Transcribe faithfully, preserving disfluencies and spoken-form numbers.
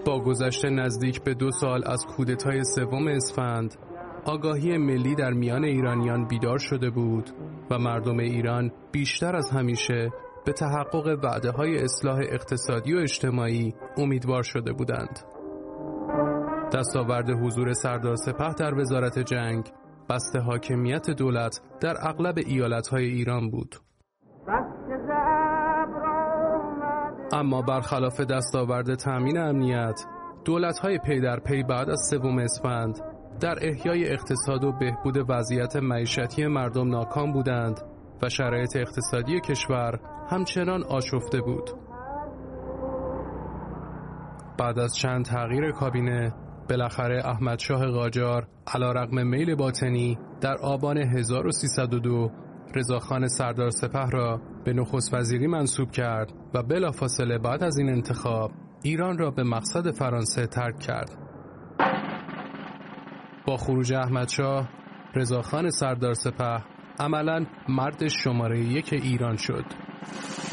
با گذشت نزدیک به دو سال از کودتای سوم اسفند، آگاهی ملی در میان ایرانیان بیدار شده بود و مردم ایران بیشتر از همیشه به تحقق وعده‌های اصلاح اقتصادی و اجتماعی امیدوار شده بودند. دستاورد حضور سردار سپه در وزارت جنگ بست حاکمیت دولت در اغلب ایالت‌های ایران بود. اما برخلاف دستاورد تامین امنیت، دولت‌های پی در پی بعد از سوم اسفند در احیای اقتصاد و بهبود وضعیت معیشتی مردم ناکام بودند و شرایط اقتصادی کشور همچنان آشفته بود. بعد از چند تغییر کابینه، بالاخره احمدشاه قاجار علیرغم میل باطنی در آبان هزار و سیصد و دو رضاخان سردار سپه را به نخست وزیری منصوب کرد و بلافاصله بعد از این انتخاب ایران را به مقصد فرانسه ترک کرد. با خروج احمدشاه، رضاخان سردار سپه عملاً مرد شماره یک ایران شد.